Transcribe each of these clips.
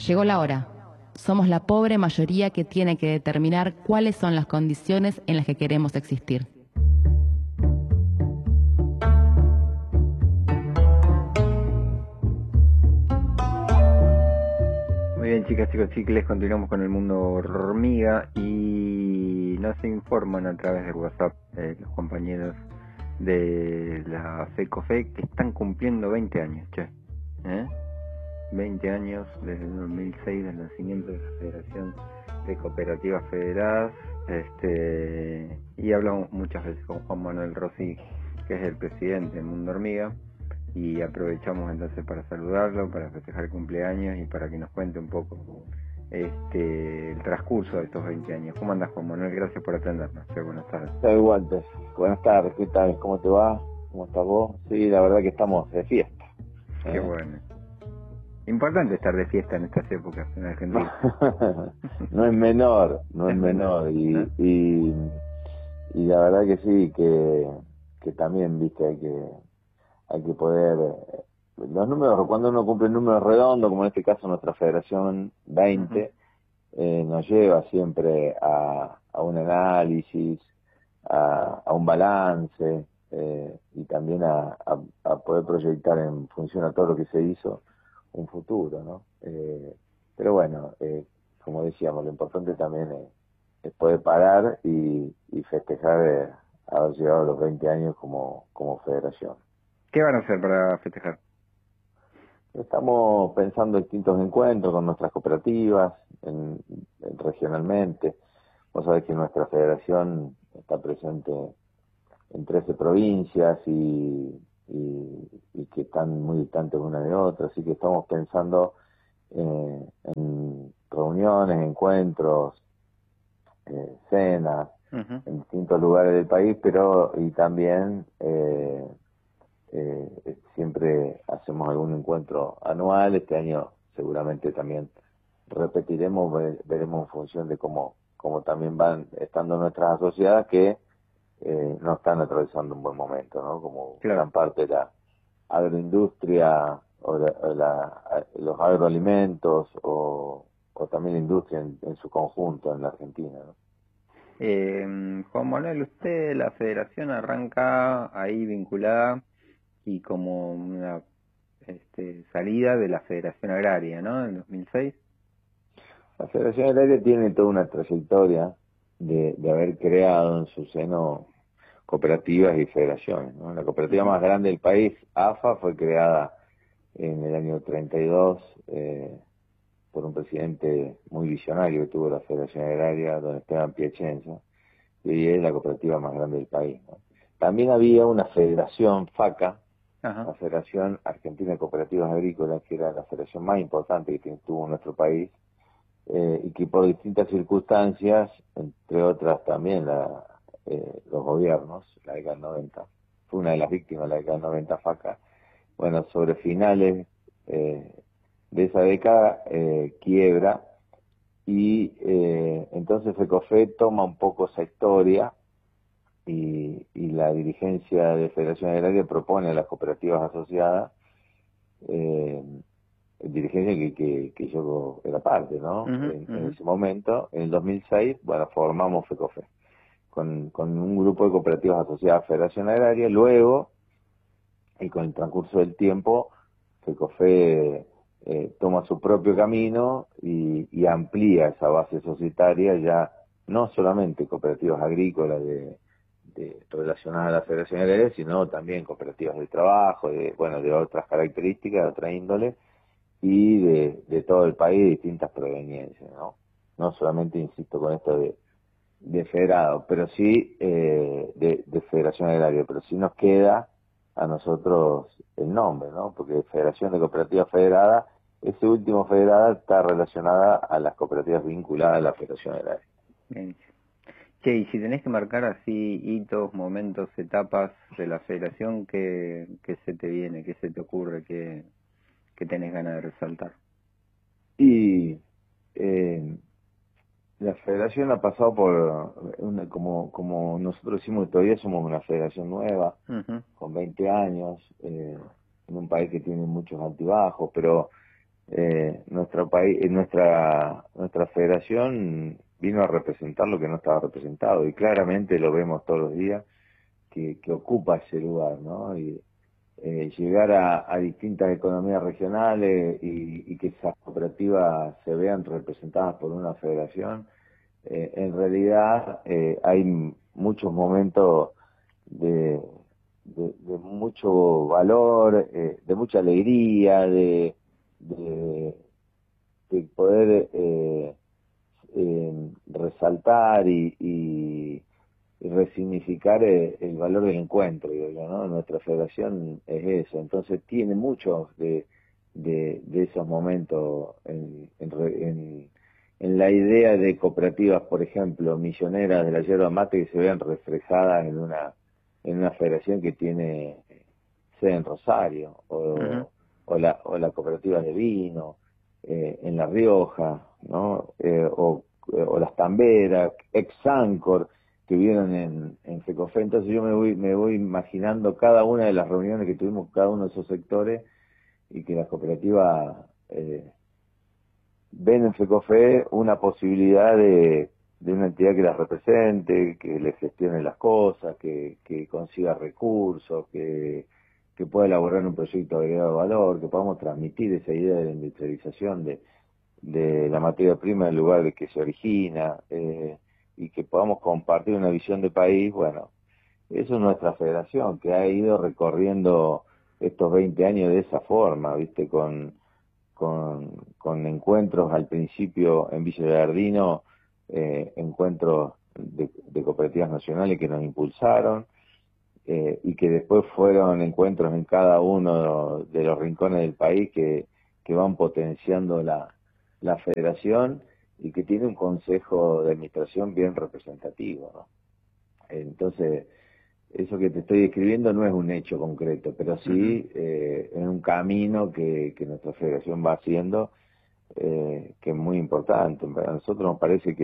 Llegó la hora. Somos la pobre mayoría que tiene que determinar cuáles son las condiciones en las que queremos existir. Muy bien, chicas, chicos, chicles, continuamos con el mundo hormiga y nos informan a través del WhatsApp los compañeros de la FECOFE que están cumpliendo 20 años, che. 20 años desde el 2006 del nacimiento de la Federación de Cooperativas Federadas, y hablamos muchas veces con Juan Manuel Rossi, que es el presidente del Mundo Hormiga, y aprovechamos entonces para saludarlo, para festejar el cumpleaños y para que nos cuente un poco el transcurso de estos 20 años. ¿Cómo andas, Juan Manuel? Gracias por atendernos. Buenas tardes. Soy Walter. Buenas tardes, ¿qué tal? ¿Cómo te va? ¿Cómo estás vos? Sí, la verdad que estamos de fiesta. Qué bueno. Importante estar de fiesta en estas épocas en Argentina. No es menor, no es menor. Y la verdad que sí, que también, viste, hay que poder... los números, cuando uno cumple números redondos, como en este caso nuestra Federación 20, nos lleva siempre a un análisis, a un balance, y también a poder proyectar en función a todo lo que se hizo un futuro, ¿no? Pero bueno, como decíamos, lo importante también es poder parar y festejar haber llegado a los 20 años como federación. ¿Qué van a hacer para festejar? Estamos pensando distintos encuentros con nuestras cooperativas, regionalmente. Vos sabés que nuestra federación está presente en 13 provincias y que están muy distantes una de otra, así que estamos pensando en reuniones, encuentros, cenas, en distintos lugares del país, pero y también siempre hacemos algún encuentro anual. Este año seguramente también repetiremos, veremos en función de cómo también van estando nuestras asociadas que no están atravesando un buen momento, ¿no? Como gran parte de la agroindustria o los agroalimentos o también la industria en su conjunto en la Argentina, ¿no? Juan Manuel, usted, la federación arranca ahí vinculada y como una salida de la Federación Agraria, ¿no? En 2006. La Federación Agraria tiene toda una trayectoria de haber creado en su seno cooperativas y federaciones, ¿no? La cooperativa más grande del país, AFA, fue creada en el año 32 por un presidente muy visionario que tuvo la Federación Agraria, don Esteban Piacenza, y hoy es la cooperativa más grande del país, ¿no? También había una federación, FACA, la Federación Argentina de Cooperativas Agrícolas, que era la federación más importante que tuvo nuestro país, y que por distintas circunstancias, entre otras también los gobiernos, la década del 90, fue una de las víctimas de la década del 90, FACA. Bueno, sobre finales de esa década quiebra y entonces FECOFE toma un poco esa historia y la dirigencia de Federación Agraria propone a las cooperativas asociadas, dirigencia que yo era parte, ¿no? En ese momento, en el 2006, bueno, formamos FECOFE con un grupo de cooperativas asociadas a Federación Agraria. Luego, y con el transcurso del tiempo, FECOFE toma su propio camino y amplía esa base societaria, ya no solamente cooperativas agrícolas relacionadas a la Federación Agraria, sino también cooperativas de trabajo, de otras características, de otra índole, y de todo el país, de distintas proveniencias, ¿no? No solamente, insisto, con esto de federado, pero sí de Federación Agraria, pero sí nos queda a nosotros el nombre, ¿no? Porque Federación de Cooperativas Federadas, ese último federada está relacionada a las cooperativas vinculadas a la Federación Agraria. Bien. Che, y si tenés que marcar así hitos, momentos, etapas de la federación, ¿qué se te viene, qué se te ocurre, qué tenés ganas de resaltar? Y la federación ha pasado por como nosotros decimos, todavía somos una federación nueva, con 20 años, en un país que tiene muchos altibajos, pero nuestro país, nuestra federación vino a representar lo que no estaba representado, y claramente lo vemos todos los días que ocupa ese lugar, ¿no? Y llegar a distintas economías regionales y que esas cooperativas se vean representadas por una federación, en realidad hay muchos momentos de, de mucho valor, de mucha alegría, de, de poder resaltar y resignificar el valor del encuentro, digo yo, ¿no? Nuestra federación es eso, entonces tiene muchos de esos momentos en la idea de cooperativas, por ejemplo, misioneras de la yerba mate, que se vean reflejadas en una federación que tiene sede en Rosario, Ujú. o la cooperativa de vino, en La Rioja, ¿no? O las Tamberas, ex-Sancor, que vieron en FECOFE. Entonces yo me voy imaginando cada una de las reuniones que tuvimos con cada uno de esos sectores, y que las cooperativas ven en FECOFE una posibilidad de una entidad que las represente, que les gestione las cosas, que consiga recursos, que pueda elaborar un proyecto agregado de valor, que podamos transmitir esa idea de la industrialización de la materia prima en el lugar de que se origina, y que podamos compartir una visión de país. Bueno, eso es nuestra federación, que ha ido recorriendo estos 20 años de esa forma, ¿viste? Con encuentros al principio en Villa Gallardino, encuentros de cooperativas nacionales que nos impulsaron, y que después fueron encuentros en cada uno de los rincones del país que van potenciando la federación, y que tiene un consejo de administración bien representativo, ¿no? Entonces, eso que te estoy describiendo no es un hecho concreto, pero Ujú. sí es un camino que nuestra federación va haciendo, que es muy importante. A nosotros nos parece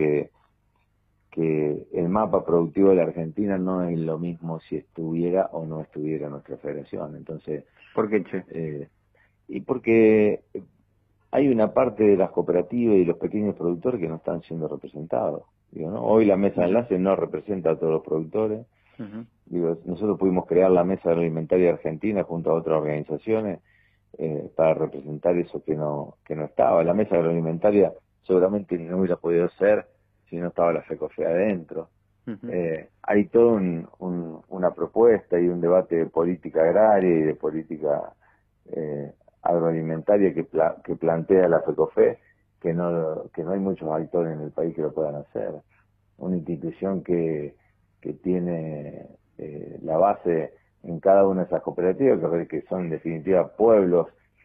que el mapa productivo de la Argentina no es lo mismo si estuviera o no estuviera nuestra federación. Entonces, ¿Por qué, che? y porque hay una parte de las cooperativas y los pequeños productores que no están siendo representados. Digo, ¿no? Hoy la mesa de Ujú. enlace no representa a todos los productores. Ujú. Digo, nosotros pudimos crear la Mesa Agroalimentaria Argentina junto a otras organizaciones, para representar eso que no estaba. La Mesa Agroalimentaria seguramente no hubiera podido ser si no estaba la FECOFE adentro. Ujú. Hay toda una propuesta y un debate de política agraria y de política agroalimentaria que plantea la FECOFE, que no hay muchos actores en el país que lo puedan hacer. Una institución que tiene la base en cada una de esas cooperativas, que son en definitiva pueblos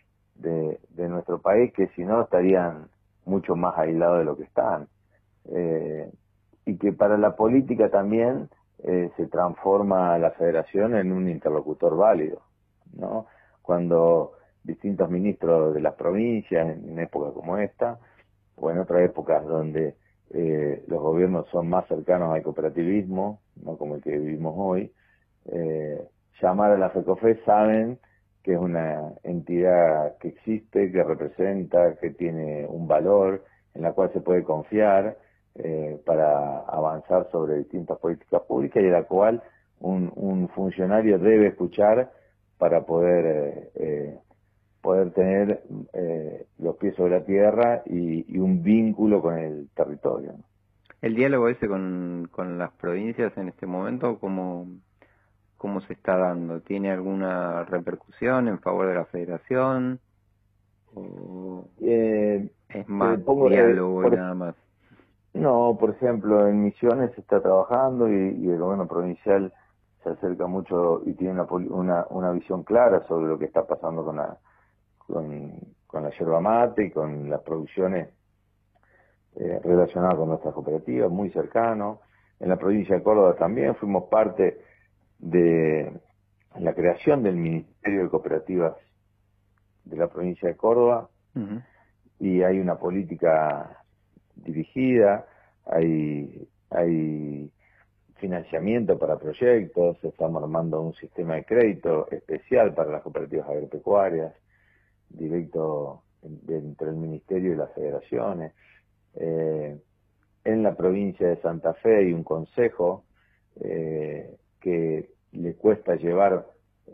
de nuestro país, que si no estarían mucho más aislados de lo que están. Eh, y que para la política también se transforma la federación en un interlocutor válido, ¿no? Cuando distintos ministros de las provincias, en épocas como esta, o en otras épocas donde los gobiernos son más cercanos al cooperativismo, no como el que vivimos hoy, llamar a la FECOFE, saben que es una entidad que existe, que representa, que tiene un valor, en la cual se puede confiar, para avanzar sobre distintas políticas públicas, y a la cual un funcionario debe escuchar para poder tener los pies sobre la tierra y un vínculo con el territorio, ¿no? ¿El diálogo ese con las provincias en este momento, cómo se está dando? ¿Tiene alguna repercusión en favor de la federación? ¿O Eh, es te más pongo, diálogo y nada más? no, por ejemplo, en Misiones se está trabajando, y el gobierno provincial se acerca mucho y tiene una visión clara sobre lo que está pasando con la yerba mate y con las producciones relacionadas con nuestras cooperativas, muy cercano. En la provincia de Córdoba también fuimos parte de la creación del Ministerio de Cooperativas de la provincia de Córdoba, Ujú. y hay una política dirigida, hay financiamiento para proyectos, estamos armando un sistema de crédito especial para las cooperativas agropecuarias, directo entre el Ministerio y las federaciones. En la provincia de Santa Fe hay un consejo que le cuesta llevar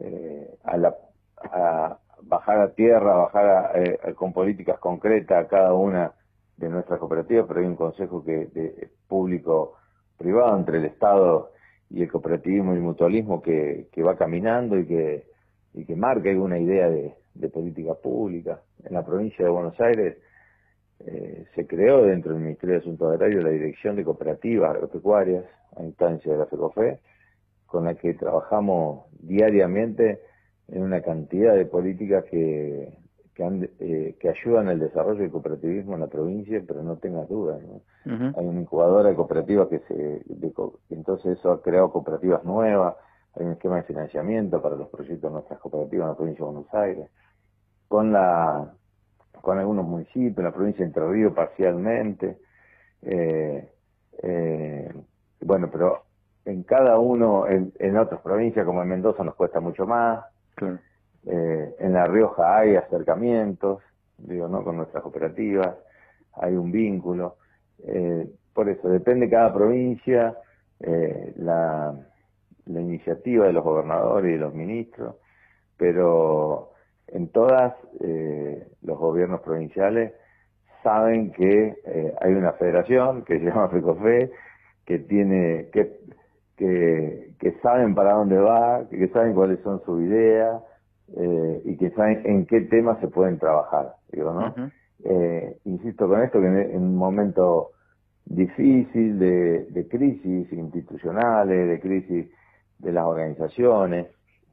a bajar a tierra, con políticas concretas a cada una de nuestras cooperativas, pero hay un consejo que público-privado entre el Estado y el cooperativismo y el mutualismo que va caminando y que marca alguna idea de política pública. En la provincia de Buenos Aires se creó dentro del Ministerio de Asuntos Agrarios la Dirección de Cooperativas Agropecuarias a instancia de la FECOFE, con la que trabajamos diariamente en una cantidad de políticas que ayudan al desarrollo del cooperativismo en la provincia, pero no tengas dudas, ¿no? Ujú. Hay una incubadora de cooperativas entonces eso ha creado cooperativas nuevas, hay un esquema de financiamiento para los proyectos de nuestras cooperativas en la provincia de Buenos Aires, con algunos municipios, en la provincia de Entre Ríos parcialmente, eh, eh, bueno, pero en cada uno, en otras provincias como en Mendoza nos cuesta mucho más, Claro. en La Rioja hay acercamientos, digo, ¿no? Con nuestras cooperativas, hay un vínculo, por eso depende de cada provincia, la iniciativa de los gobernadores y de los ministros, pero en todas los gobiernos provinciales saben que hay una federación que se llama FECOFE, que saben para dónde va, que saben cuáles son sus ideas y que saben en qué temas se pueden trabajar, digo, ¿no? Ujú. Insisto con esto que en un momento difícil de crisis institucionales, de crisis de las organizaciones,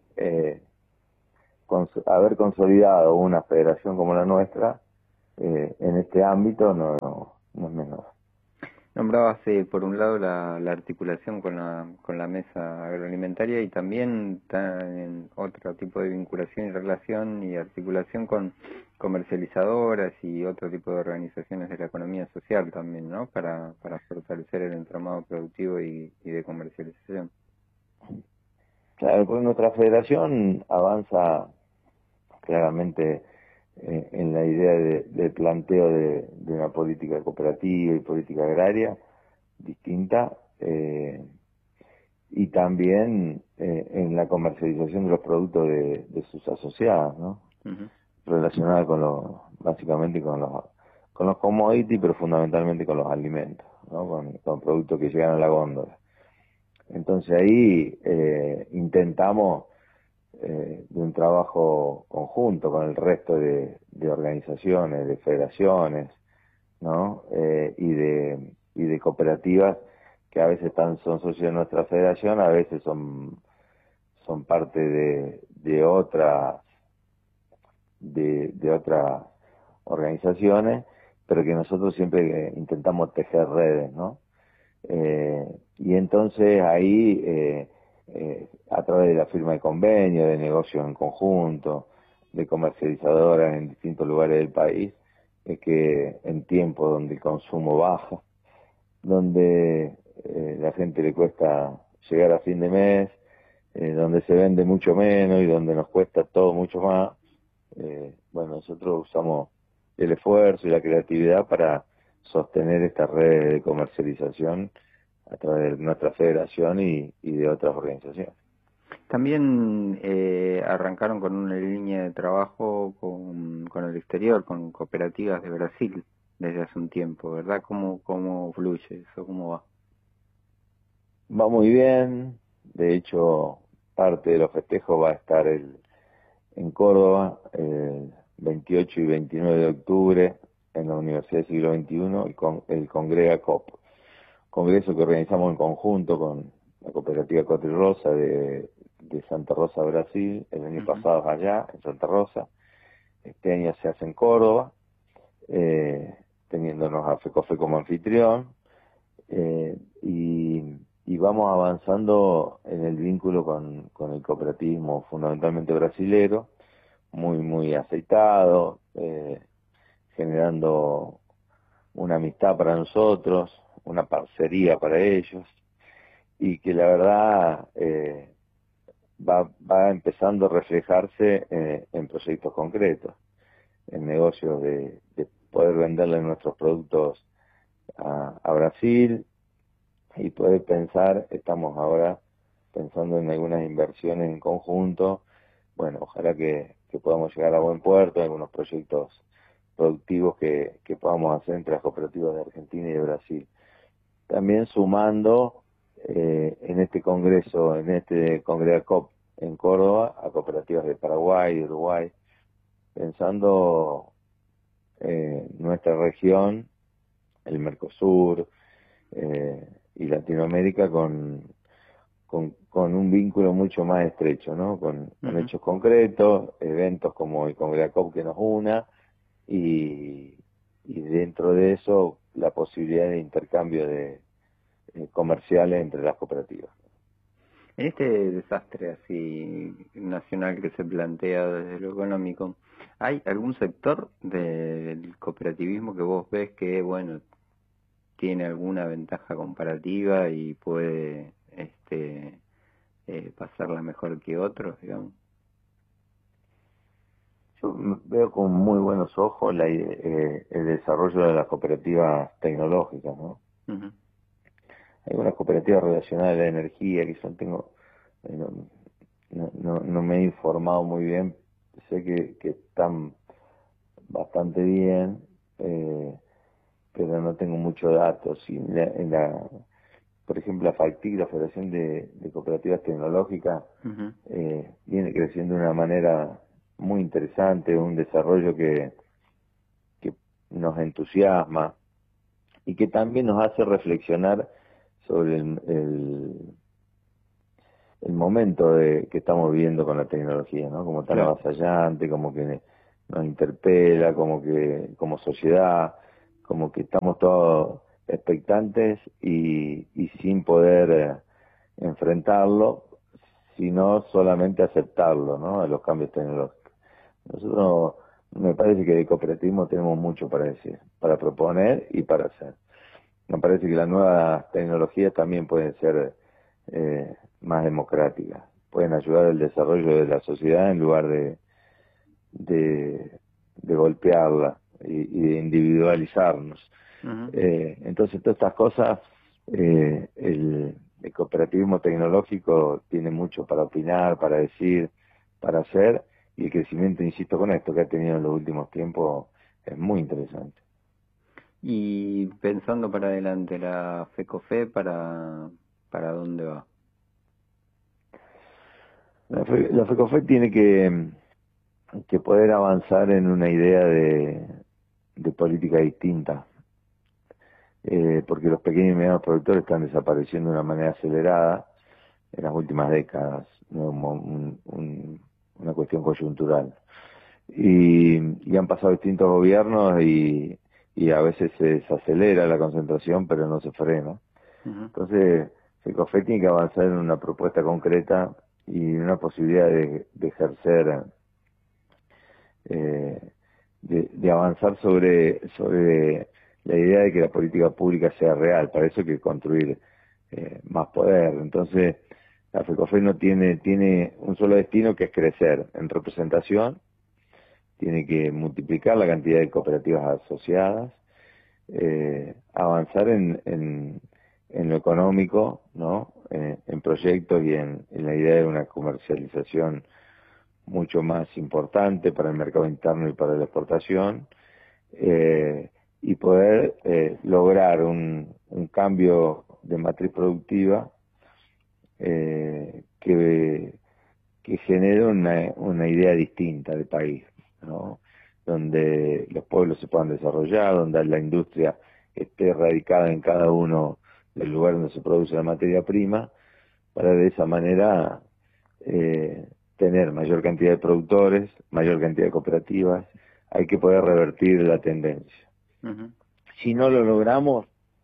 haber consolidado una federación como la nuestra en este ámbito no es menor. Nombrabas por un lado la articulación con la mesa agroalimentaria y también en otro tipo de vinculación y relación y articulación con comercializadoras y otro tipo de organizaciones de la economía social también, ¿no? Para fortalecer el entramado productivo y de comercialización. Claro, pues nuestra federación avanza claramente en la idea de planteo de una política cooperativa y política agraria distinta, y también en la comercialización de los productos de sus asociados, ¿no? Uh-huh. Relacionada básicamente con los commodities, pero fundamentalmente con los alimentos, ¿no? Con productos que llegan a la góndola. Entonces ahí intentamos de un trabajo conjunto con el resto de organizaciones, de federaciones, ¿no? Y de cooperativas que a veces son socios de nuestra federación, a veces son parte de otras organizaciones, pero que nosotros siempre intentamos tejer redes, ¿no? Y entonces ahí a través de la firma de convenios, de negocios en conjunto, de comercializadoras en distintos lugares del país, es que en tiempos donde el consumo baja, donde la gente le cuesta llegar a fin de mes, donde se vende mucho menos y donde nos cuesta todo mucho más, bueno, nosotros usamos el esfuerzo y la creatividad para sostener esta red de comercialización a través de nuestra federación y de otras organizaciones. También arrancaron con una línea de trabajo con el exterior, con cooperativas de Brasil desde hace un tiempo, ¿verdad? ¿Cómo fluye eso? ¿Cómo va? Va muy bien, de hecho parte de los festejos va a estar en Córdoba el 28 y 29 de octubre en la Universidad del Siglo XXI, el Congrega COP, congreso que organizamos en conjunto con la cooperativa Cotri Rosa de Santa Rosa, Brasil, el año pasado allá, en Santa Rosa. Este año se hace en Córdoba, teniéndonos a FECOFE como anfitrión, y vamos avanzando en el vínculo con el cooperativismo fundamentalmente brasilero, muy aceitado, generando una amistad para nosotros, una parcería para ellos, y que la verdad va empezando a reflejarse en proyectos concretos. en negocios de poder venderle nuestros productos a Brasil y poder pensar, estamos ahora pensando en algunas inversiones en conjunto. Bueno, ojalá que podamos llegar a buen puerto, algunos proyectos productivos que podamos hacer entre las cooperativas de Argentina y de Brasil. También sumando en este congreso, en este Congreacop en Córdoba, a cooperativas de Paraguay, de Uruguay, pensando nuestra región, el Mercosur y Latinoamérica con un vínculo mucho más estrecho, ¿no? Con hechos concretos, eventos como el Congreacop que nos una y dentro de eso la posibilidad de intercambio de comerciales entre las cooperativas. En este desastre así nacional que se plantea desde lo económico, ¿hay algún sector del cooperativismo que vos ves que, bueno, tiene alguna ventaja comparativa y puede pasarla mejor que otros, digamos? Yo veo con muy buenos ojos el desarrollo de las cooperativas tecnológicas, ¿no? Uh-huh. Hay unas cooperativas relacionadas a la energía que no me he informado muy bien, sé que están bastante bien, pero no tengo muchos datos. Y por ejemplo, la FACTIC, la Federación de Cooperativas Tecnológicas, Uh-huh. viene creciendo de una manera muy interesante, un desarrollo que nos entusiasma y que también nos hace reflexionar sobre el momento que estamos viviendo con la tecnología, ¿no? Como tan Claro. avasallante, como que nos interpela, como sociedad, como que estamos todos expectantes y sin poder enfrentarlo, sino solamente aceptarlo, ¿no? Los cambios tecnológicos. Nosotros, me parece que de cooperativismo tenemos mucho para decir, para proponer y para hacer. Me parece que las nuevas tecnologías también pueden ser más democráticas, pueden ayudar al desarrollo de la sociedad en lugar de golpearla y de individualizarnos. Uh-huh. Entonces todas estas cosas, el cooperativismo tecnológico tiene mucho para opinar, para decir, para hacer, y el crecimiento, insisto con esto, que ha tenido en los últimos tiempos es muy interesante. Y pensando para adelante, la FECOFE, ¿para dónde va? La FECOFE tiene que poder avanzar en una idea de política distinta, porque los pequeños y medianos productores están desapareciendo de una manera acelerada en las últimas décadas, no una cuestión coyuntural. Y han pasado distintos gobiernos y a veces se desacelera la concentración, pero no se frena. Uh-huh. Entonces, FECOFE tiene que avanzar en una propuesta concreta y una posibilidad de ejercer, de avanzar sobre la idea de que la política pública sea real. Para eso hay que construir más poder. Entonces, la FECOFE no tiene un solo destino, que es crecer en representación, tiene que multiplicar la cantidad de cooperativas asociadas, avanzar en lo económico, ¿no? En proyectos y en la idea de una comercialización mucho más importante para el mercado interno y para la exportación, y poder lograr un cambio de matriz productiva que genere una idea distinta de país, ¿no? Donde los pueblos se puedan desarrollar, donde la industria esté radicada en cada uno del lugar donde se produce la materia prima, para de esa manera tener mayor cantidad de productores, mayor cantidad de cooperativas. Hay que poder revertir la tendencia. Uh-huh. Si no lo logramos,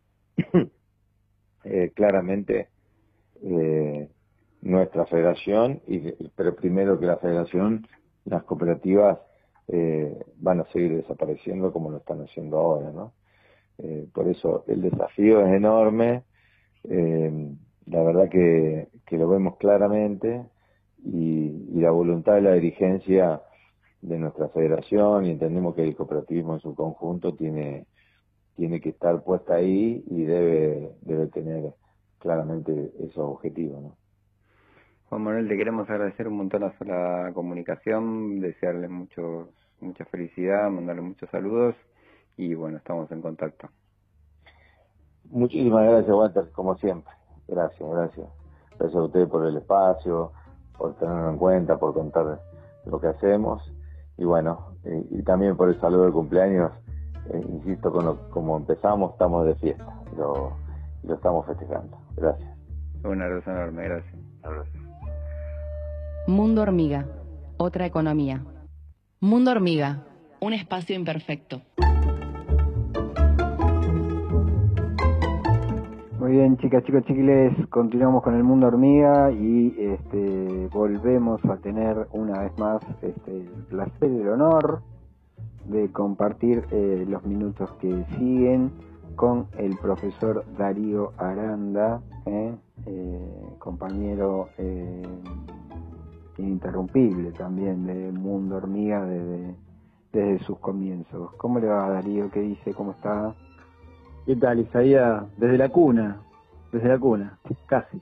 claramente nuestra federación, pero primero que la federación, las cooperativas van a seguir desapareciendo como lo están haciendo ahora, ¿no? Por eso el desafío es enorme, la verdad que lo vemos claramente, y la voluntad de la dirigencia de nuestra federación y entendemos que el cooperativismo en su conjunto tiene que estar puesta ahí y debe tener claramente esos objetivos, ¿no? Juan Manuel, te queremos agradecer un montón la comunicación, desearles mucha felicidad, mandarles muchos saludos y bueno, estamos en contacto. Muchísimas gracias, Walter, como siempre. Gracias. Gracias a ustedes por el espacio, por tenerlo en cuenta, por contar lo que hacemos y bueno, y también por el saludo de cumpleaños. Insisto, como empezamos, estamos de fiesta, lo estamos festejando. Gracias. Un abrazo enorme, gracias. Mundo Hormiga, otra economía. Mundo Hormiga, un espacio imperfecto. Muy bien, chicas, chicos, chiquiles, continuamos con el Mundo Hormiga y volvemos a tener una vez más el placer y el honor de compartir los minutos que siguen con el profesor Darío Aranda, compañero ininterrumpible también de Mundo Hormiga desde sus comienzos. ¿Cómo le va, Darío? ¿Qué dice? ¿Cómo está? ¿Qué tal, Isaías? Desde la cuna, casi.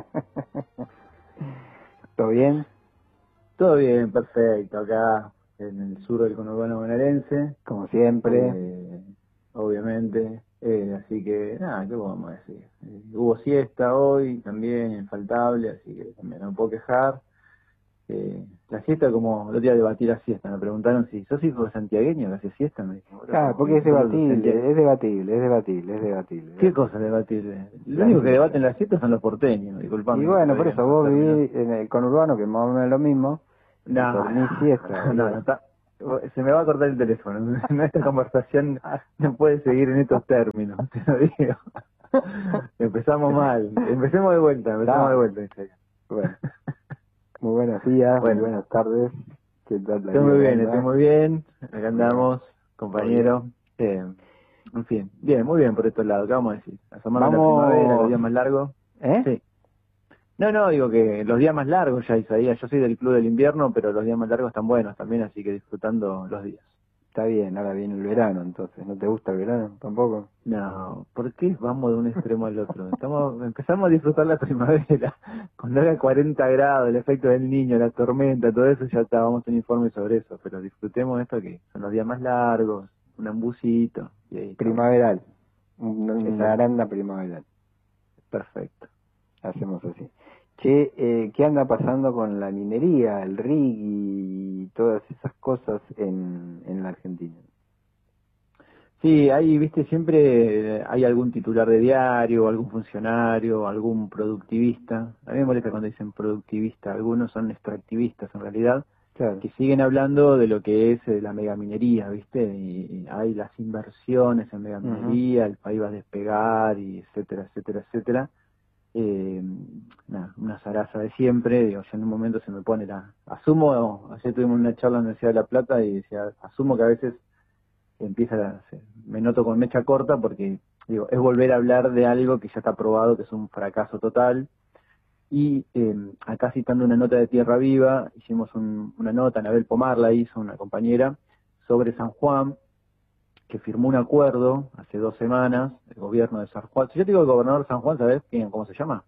¿Todo bien? Todo bien, perfecto, acá en el sur del conurbano bonaerense. Como siempre. Obviamente, así que, nada, ¿qué vamos a decir? Hubo siesta hoy también, infaltable, así que también no me puedo quejar. La siesta, como el otro día debatí la siesta, me preguntaron si sos hijo de santiagueño que hace siesta, me dijo. Claro, porque es debatible. ¿Qué cosa debatir? Lo único que debaten la siesta son los porteños, disculpame. Y bueno, por eso vos vivís en el conurbano, que más o menos es lo mismo. No, ni siesta. no está. Se me va a cortar el teléfono. Esta conversación no puede seguir en estos términos, te lo digo. Empezamos mal. Empecemos de vuelta. Bueno. Muy buenos días, muy buenas tardes. ¿Qué tal? Estoy muy bien. Acá andamos, compañero. En fin, bien, muy bien por estos lados. ¿Qué vamos a decir? Asomarnos la primavera, los días más largos. Sí. No, digo que los días más largos ya, Isaías. Yo soy del club del invierno, pero los días más largos están buenos también, así que disfrutando los días. Está bien, ahora viene el verano, entonces. ¿No te gusta el verano tampoco? No, ¿por qué vamos de un extremo al otro? Empezamos a disfrutar la primavera, cuando haga 40 grados, el efecto del niño, la tormenta, todo eso, ya vamos a un informe sobre eso, pero disfrutemos esto que son los días más largos, un ambusito. Y ahí primaveral, una aranda primaveral. Perfecto. Hacemos así. Che, ¿qué anda pasando con la minería, el rig y todas esas cosas en la Argentina? Sí, ahí, viste, siempre hay algún titular de diario, algún funcionario, algún productivista. A mí me molesta cuando dicen productivista, algunos son extractivistas en realidad, claro, que siguen hablando de lo que es la megaminería, viste, y hay las inversiones en megaminería, el país va a despegar, y etcétera, etcétera, etcétera. Una zaraza de siempre, digo, yo en un momento se me pone ayer tuvimos una charla en la Universidad de La Plata y decía, asumo que a veces me noto con mecha corta porque, digo, es volver a hablar de algo que ya está probado que es un fracaso total, y acá citando una nota de Tierra Viva, hicimos una nota, Anabel Pomar la hizo, una compañera, sobre San Juan, que firmó un acuerdo hace 2 semanas, el gobierno de San Juan. Si yo te digo el gobernador de San Juan, ¿sabés cómo se llama?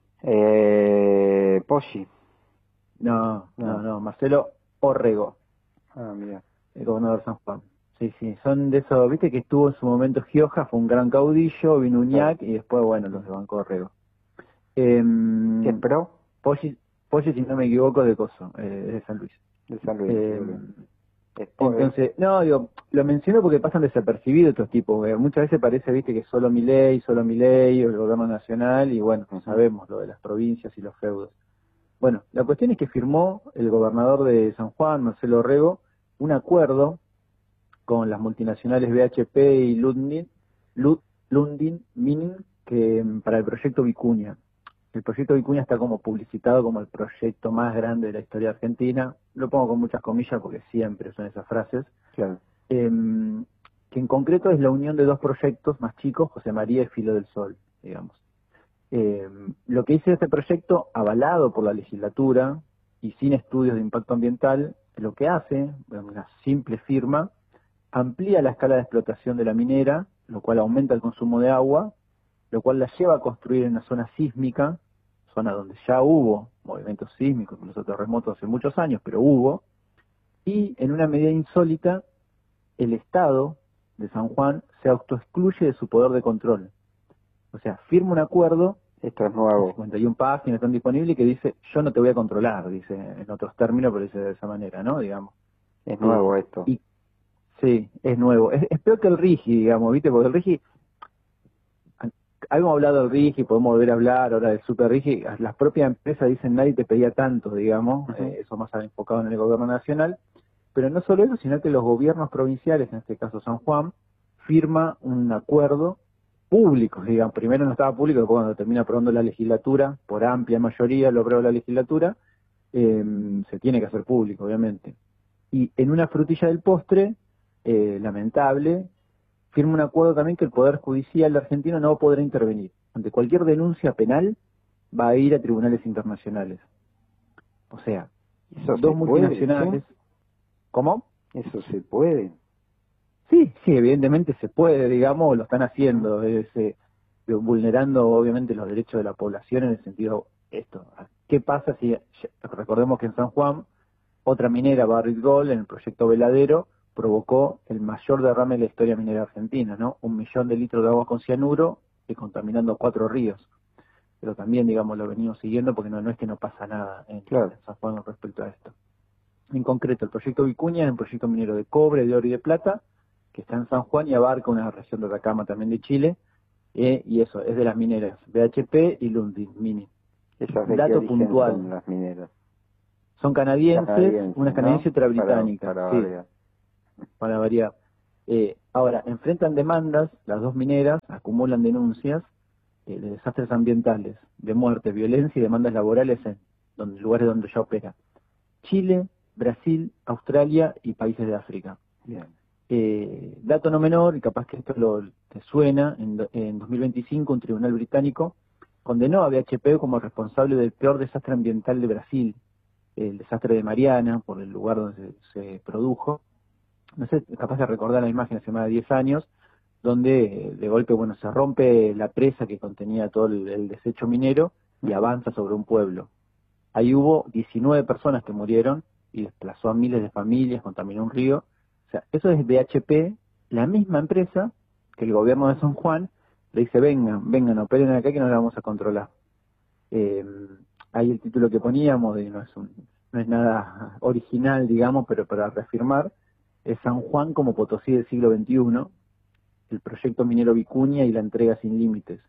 Poggi. No, Marcelo Orrego. Ah, mira. El gobernador de San Juan. Sí, son de esos, viste que estuvo en su momento Gioja, fue un gran caudillo, vino Uñac y después, bueno, los de Banco Orrego. ¿Qué es pro? Poggi, si no me equivoco, de Coso, de San Luis. De San Luis. Entonces, no, digo, lo menciono porque pasan desapercibidos estos tipos. Muchas veces parece, viste, que solo mi ley, o el gobierno nacional, y bueno, sabemos lo de las provincias y los feudos. Bueno, la cuestión es que firmó el gobernador de San Juan, Marcelo Orrego, un acuerdo con las multinacionales BHP y Lundin Mining para el proyecto Vicuña. El proyecto Vicuña está como publicitado como el proyecto más grande de la historia argentina. Lo pongo con muchas comillas porque siempre son esas frases. Claro. Que en concreto es la unión de 2 proyectos más chicos, José María y Filo del Sol, digamos. Lo que hice este proyecto, avalado por la legislatura y sin estudios de impacto ambiental, lo que hace, una simple firma, amplía la escala de explotación de la minera, lo cual aumenta el consumo de agua, lo cual la lleva a construir en una zona sísmica, zona donde ya hubo movimientos sísmicos, incluso terremotos hace muchos años, pero hubo, y en una medida insólita, el Estado de San Juan se autoexcluye de su poder de control. O sea, firma un acuerdo, Esto es nuevo. 51 páginas están disponibles, que dice, yo no te voy a controlar, dice en otros términos, pero dice de esa manera, ¿no? Digamos. Es nuevo esto. Y, sí, es nuevo. Es peor que el RIGI, digamos, ¿viste? Porque el RIGI, habíamos hablado del RIGI, podemos volver a hablar ahora del Super RIGI, las propias empresas dicen nadie te pedía tanto, digamos, eso más enfocado en el gobierno nacional, pero no solo eso, sino que los gobiernos provinciales, en este caso San Juan, firma un acuerdo público, digamos, primero no estaba público, después cuando termina aprobando la legislatura, por amplia mayoría lo aprueba la legislatura, se tiene que hacer público, obviamente. Y en una frutilla del postre, lamentable, firma un acuerdo también que el Poder Judicial argentino no podrá intervenir. Ante cualquier denuncia penal va a ir a tribunales internacionales. O sea, Eso dos se multinacionales... puede, ¿sí? ¿Cómo? Eso se puede. Sí, evidentemente se puede, digamos, lo están haciendo, vulnerando obviamente los derechos de la población en el sentido esto. ¿Qué pasa si, recordemos que en San Juan, otra minera, Barrick Gold, en el proyecto Veladero, provocó el mayor derrame de la historia minera argentina, ¿no? 1 millón de litros de agua con cianuro y contaminando 4 ríos. Pero también, digamos, lo venimos siguiendo porque no es que no pasa nada en San Juan respecto a esto. En concreto, el proyecto Vicuña es un proyecto minero de cobre, de oro y de plata, que está en San Juan y abarca una región de Atacama también de Chile, y eso, es de las mineras BHP y Lundin Mini. Esas de Dato qué puntual. son las mineras. Son canadienses, una canadiense y otra británica. Para sí, variar. Para variar. Ahora, enfrentan demandas, las dos mineras acumulan denuncias de desastres ambientales, de muerte, violencia y demandas laborales en lugares donde ya opera. Chile, Brasil, Australia y países de África. Bien. Dato no menor, y capaz que esto te suena, en 2025 un tribunal británico condenó a BHP como responsable del peor desastre ambiental de Brasil, el desastre de Mariana, por el lugar donde se produjo. No sé, capaz de recordar la imagen hace más de 10 años, donde de golpe, bueno, se rompe la presa que contenía todo el desecho minero y avanza sobre un pueblo. Ahí hubo 19 personas que murieron y desplazó a miles de familias, contaminó un río. O sea, eso es BHP, la misma empresa que el gobierno de San Juan le dice, vengan, operen acá que no la vamos a controlar. Ahí el título que poníamos, no es nada original, digamos, pero para reafirmar, es San Juan como Potosí del siglo XXI, el proyecto minero Vicuña y la entrega sin límites.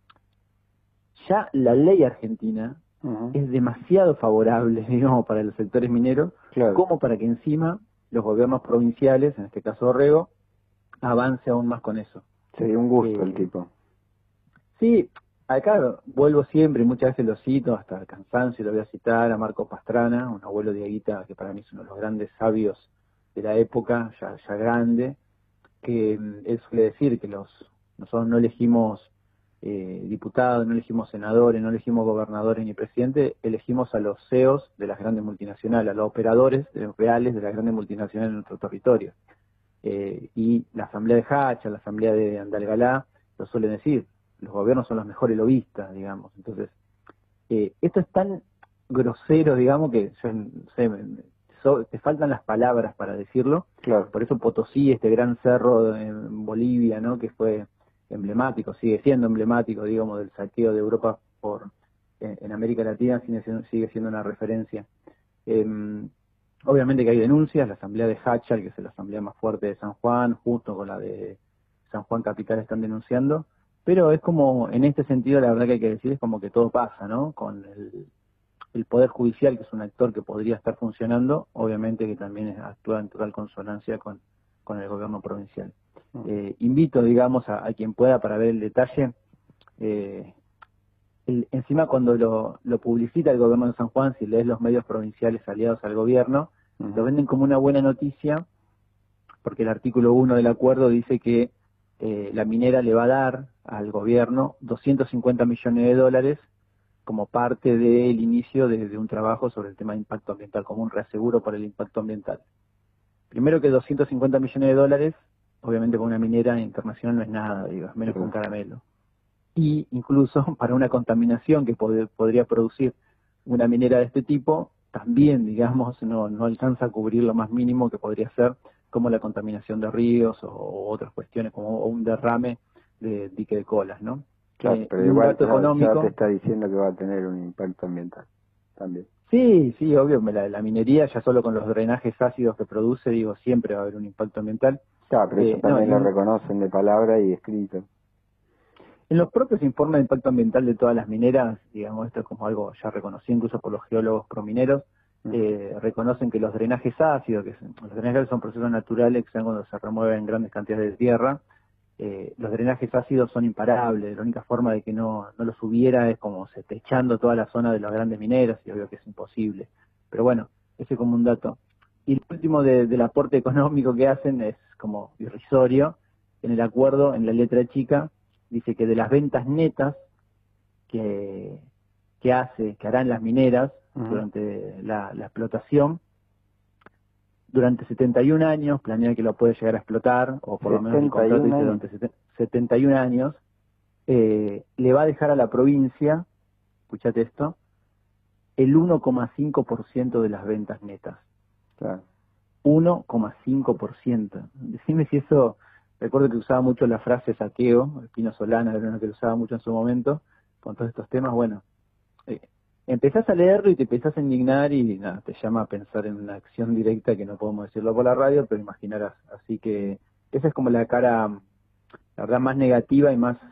Ya la ley argentina es demasiado favorable, digamos, para los sectores mineros, como para que encima los gobiernos provinciales, en este caso Orrego, avance aún más con eso. Sería un gusto el tipo. Sí, acá vuelvo siempre, muchas veces lo cito, hasta el cansancio, lo voy a citar a Marco Pastrana, un abuelo de Aguita, que para mí es uno de los grandes sabios de la época, ya grande, que él suele decir que nosotros no elegimos diputados, no elegimos senadores, no elegimos gobernadores ni presidentes, elegimos a los CEOs de las grandes multinacionales, a los operadores reales de las grandes multinacionales en nuestro territorio. Y la asamblea de Hacha, la asamblea de Andalgalá, lo suelen decir, los gobiernos son los mejores lobistas, digamos. Entonces, esto es tan grosero, digamos, que te faltan las palabras para decirlo. Claro. Por eso Potosí, este gran cerro en Bolivia, ¿no?, que fue emblemático, sigue siendo emblemático, digamos, del saqueo de Europa en América Latina, sigue siendo una referencia. Obviamente que hay denuncias, la asamblea de Hachal, que es la asamblea más fuerte de San Juan, justo con la de San Juan Capital están denunciando, pero es como, en este sentido, la verdad que hay que decir, es como que todo pasa, ¿no? Con el Poder Judicial, que es un actor que podría estar funcionando, obviamente que también actúa en total consonancia con el gobierno provincial. Invito, digamos, a quien pueda para ver el detalle. Encima, cuando lo publicita el gobierno de San Juan, si lees los medios provinciales aliados al gobierno, lo venden como una buena noticia, porque el artículo 1 del acuerdo dice que la minera le va a dar al gobierno 250 millones de dólares como parte del inicio de un trabajo sobre el tema de impacto ambiental, como un reaseguro para el impacto ambiental. Primero que 250 millones de dólares, obviamente para una minera internacional no es nada, digo, es menos que un caramelo. Y incluso para una contaminación que podría producir una minera de este tipo, también, digamos, no alcanza a cubrir lo más mínimo que podría ser, como la contaminación de ríos o otras cuestiones, como un derrame de dique de colas, ¿no? Claro, pero y un igual dato económico, ya te está diciendo que va a tener un impacto ambiental también. sí, obvio, la minería ya solo con los drenajes ácidos que produce, digo, siempre va a haber un impacto ambiental. Claro, pero eso también lo reconocen de palabra y escrito. En los propios informes de impacto ambiental de todas las mineras, digamos, esto es como algo ya reconocido incluso por los geólogos promineros, reconocen que los drenajes ácidos, los drenajes son procesos naturales que se dan cuando se remueven grandes cantidades de tierra, los drenajes ácidos son imparables, la única forma de que no los hubiera es como se techando toda la zona de las grandes mineras, y obvio que es imposible. Pero bueno, ese como un dato. Y el último del aporte económico que hacen es como irrisorio. En el acuerdo, en la letra chica, dice que de las ventas netas que harán las mineras durante la explotación, durante 71 años, planea que lo puede llegar a explotar, o por lo menos el contrato dice durante 71 años, le va a dejar a la provincia, escuchate esto, el 1,5% de las ventas netas. Claro. 1,5%. Decime si eso, recuerdo que usaba mucho la frase saqueo, Pino Solana era uno que lo usaba mucho en su momento, con todos estos temas, bueno, empezás a leerlo y te empezás a indignar y nada, te llama a pensar en una acción directa que no podemos decirlo por la radio, pero imaginarás. Así que esa es como la cara, la verdad, más negativa y más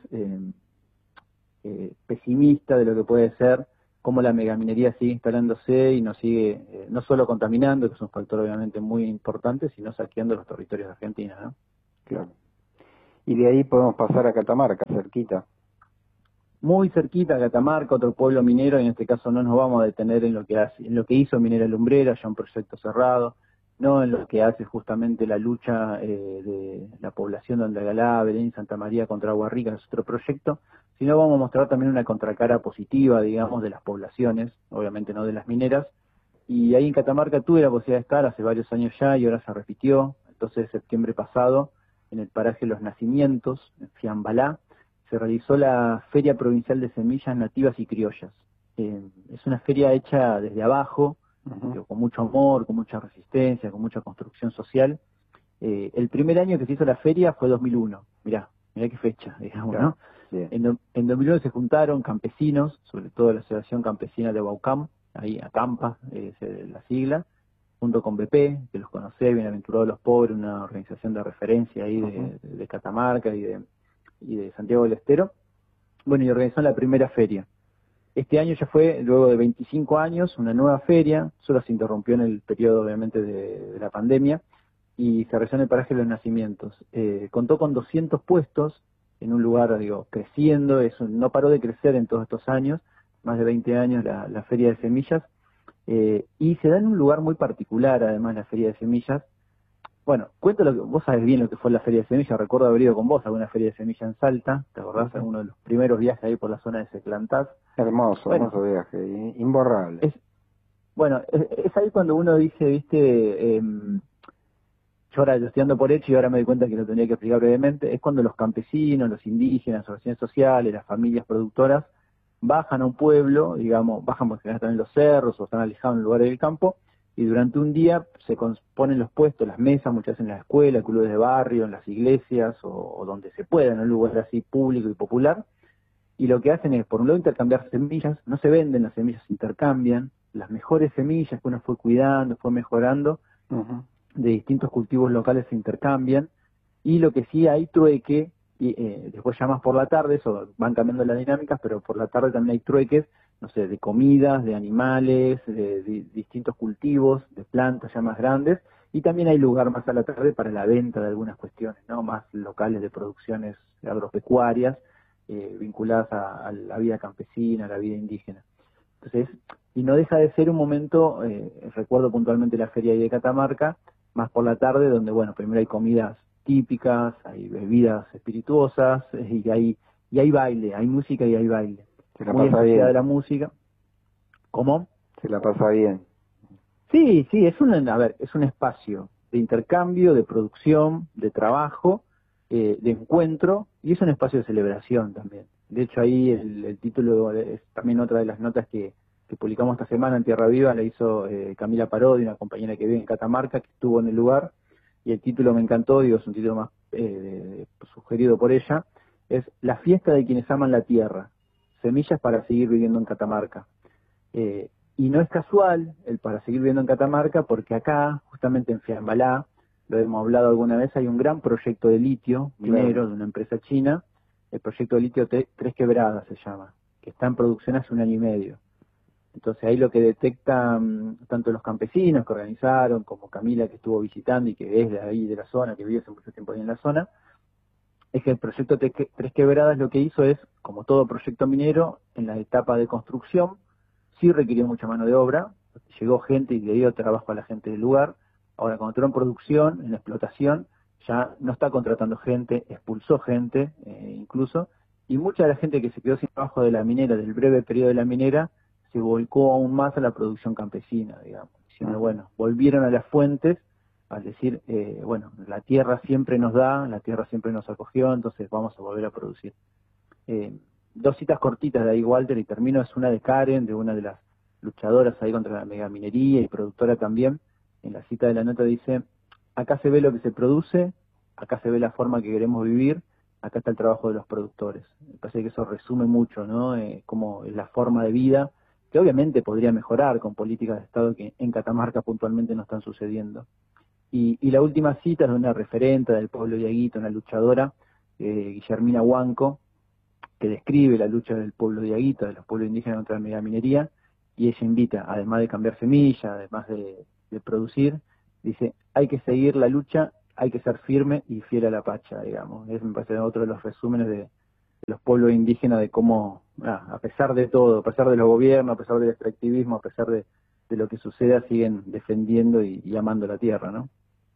pesimista de lo que puede ser, cómo la megaminería sigue instalándose y nos sigue no solo contaminando, que es un factor obviamente muy importante, sino saqueando los territorios de Argentina, ¿no? Claro. Y de ahí podemos pasar a Catamarca, cerquita. Muy cerquita a Catamarca, otro pueblo minero, y en este caso no nos vamos a detener en lo que hizo Minera Lumbrera, ya un proyecto cerrado, no en lo que hace justamente la lucha de la población de Andagalá, Belén y Santa María contra Agua Rica, es otro proyecto, sino vamos a mostrar también una contracara positiva, digamos, de las poblaciones, obviamente no de las mineras, y ahí en Catamarca tuve la posibilidad de estar hace varios años ya y ahora se repitió, entonces septiembre pasado, en el paraje Los Nacimientos, en Fiambalá, se realizó la Feria Provincial de Semillas Nativas y Criollas. Es una feria hecha desde abajo, con mucho amor, con mucha resistencia, con mucha construcción social. El primer año que se hizo la feria fue 2001. Mirá qué fecha, digamos, ¿no? Bien. En 2001 se juntaron campesinos, sobre todo la Asociación Campesina de Baucam, ahí ACAMPA, es la sigla, junto con BP, que los conocé, Bienaventurados los Pobres, una organización de referencia ahí de Catamarca y de Santiago del Estero. Bueno, y organizó la primera feria. Este año ya fue, luego de 25 años, una nueva feria, solo se interrumpió en el periodo obviamente de la pandemia, y se realizó en el paraje de Los Nacimientos. Contó con 200 puestos, en un lugar, digo, creciendo, no paró de crecer en todos estos años, más de 20 años la Feria de Semillas, y se da en un lugar muy particular, además, la Feria de Semillas. Bueno, cuento vos sabés bien lo que fue la Feria de Semillas, recuerdo haber ido con vos a alguna Feria de Semillas en Salta, ¿te acordás? Uno de los primeros viajes ahí por la zona de Seclantás. Hermoso viaje, imborrable. Es ahí cuando uno dice, viste, yo ahora lo estoy dando por hecho y ahora me doy cuenta que lo tendría que explicar brevemente, es cuando los campesinos, los indígenas, las organizaciones sociales, las familias productoras, bajan a un pueblo, digamos, bajan porque están en los cerros o están alejados en un lugar del campo, y durante un día se ponen los puestos, las mesas, muchas veces en la escuela, clubes de barrio, en las iglesias o donde se pueda, en un lugar así público y popular, y lo que hacen es, por un lado, intercambiar semillas, no se venden, las semillas se intercambian, las mejores semillas que uno fue cuidando, fue mejorando, de distintos cultivos locales se intercambian, y lo que sí hay trueque, y después ya más por la tarde, eso van cambiando las dinámicas, pero por la tarde también hay trueques, no sé, de comidas, de animales, de distintos cultivos, de plantas ya más grandes, y también hay lugar más a la tarde para la venta de algunas cuestiones, ¿no? Más locales de producciones agropecuarias, vinculadas a la vida campesina, a la vida indígena. Entonces, y no deja de ser un momento, recuerdo puntualmente la feria de Catamarca, más por la tarde, donde, bueno, primero hay comidas típicas, hay bebidas espirituosas, y hay baile, hay música y hay baile. Se la muy pasa asociada bien. a la música. ¿Cómo? Se la pasa bien. Sí, es es un espacio de intercambio, de producción, de trabajo, de encuentro, y es un espacio de celebración también. De hecho, ahí el título es también otra de las notas que publicamos esta semana en Tierra Viva, la hizo Camila Parodi, una compañera que vive en Catamarca, que estuvo en el lugar, y el título me encantó, digo, es un título más sugerido por ella, es La fiesta de quienes aman la tierra, semillas para seguir viviendo en Catamarca. Y no es casual el para seguir viviendo en Catamarca, porque acá, justamente en Fiambalá, lo hemos hablado alguna vez, hay un gran proyecto de litio minero de una empresa china, el proyecto de litio Tres Quebradas se llama, que está en producción hace 1 año y medio. Entonces ahí lo que detectan tanto los campesinos que organizaron, como Camila que estuvo visitando y que es de ahí de la zona, que vive hace mucho tiempo ahí en la zona, es que el proyecto Tres Quebradas lo que hizo es, como todo proyecto minero, en la etapa de construcción, sí requirió mucha mano de obra, llegó gente y le dio trabajo a la gente del lugar. Ahora, cuando entró en producción, en explotación, ya no está contratando gente, expulsó gente incluso, y mucha de la gente que se quedó sin trabajo de la minera, del breve periodo de la minera, se volcó aún más a la producción campesina, digamos, diciendo, bueno, volvieron a las fuentes, al decir, bueno, la tierra siempre nos da, la tierra siempre nos acogió, entonces vamos a volver a producir. 2 citas cortitas de ahí, Walter, y termino. Es una de Karen, de una de las luchadoras ahí contra la megaminería y productora también. En la cita de la nota dice, acá se ve lo que se produce, acá se ve la forma que queremos vivir, acá está el trabajo de los productores. Me parece que eso resume mucho, ¿no? Cómo es la forma de vida, que obviamente podría mejorar con políticas de Estado que en Catamarca puntualmente no están sucediendo. Y la última cita es de una referente del pueblo diaguito, una luchadora, Guillermina Huanco, que describe la lucha del pueblo diaguita, de los pueblos indígenas contra la megaminería, y ella invita, además de cambiar semillas, además de producir, dice, hay que seguir la lucha, hay que ser firme y fiel a la pacha, digamos. Es, me parece, otro de los resúmenes de los pueblos indígenas, de cómo, a pesar de todo, a pesar de los gobiernos, a pesar del extractivismo, a pesar de lo que suceda, siguen defendiendo y amando la tierra, ¿no?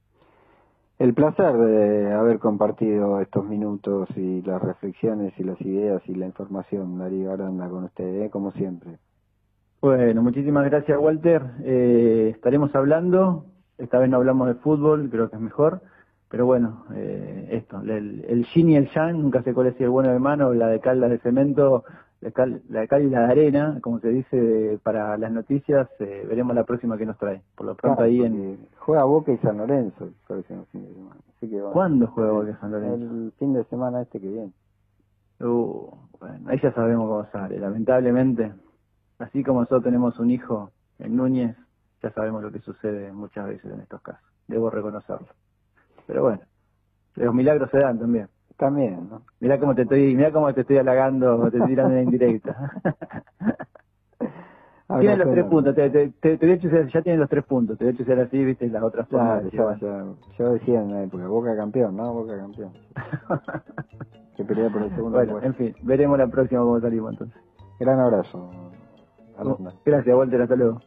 El placer de haber compartido estos minutos y las reflexiones y las ideas y la información, Darío Aranda, con ustedes, como siempre. Bueno, muchísimas gracias, Walter. Estaremos hablando, esta vez no hablamos de fútbol, creo que es mejor, pero bueno, el yin y el yang, nunca sé cuál es el bueno de mano, la de cal, la de cemento, la de cal y la de arena, como se dice para las noticias. Veremos la próxima que nos trae. Por lo pronto ahí juega Boca y San Lorenzo el próximo fin de semana. Así que, bueno, ¿cuándo juega Boca y San Lorenzo? El fin de semana que viene. Bueno, ahí ya sabemos cómo sale, lamentablemente. Así como nosotros tenemos un hijo en Núñez, ya sabemos lo que sucede muchas veces en estos casos. Debo reconocerlo. Pero bueno, los milagros se dan también. También, ¿no? Mirá cómo te estoy halagando, te estoy tirando una indirecta. Tienen los 3 puntos, te voy a chusar, ya tienen los 3 puntos, te voy a chusar así, viste, las otras formas. Yo decía en la época, Boca campeón, ¿no? Boca campeón. Que pelea por el segundo puesto. En fin, veremos la próxima cómo salimos entonces. Gran abrazo. Gracias, Walter, hasta luego.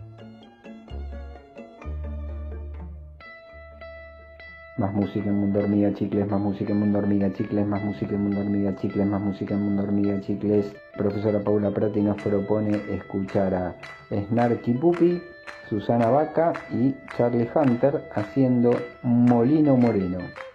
Más música en Mundo Hormiga Chicles, más música en Mundo Hormiga Chicles, más música en Mundo Hormiga Chicles, más música en Mundo Hormiga Chicles. Profesora Paula Prati nos propone escuchar a Snarky Puppy, Susana Vaca y Charlie Hunter haciendo Molino Moreno.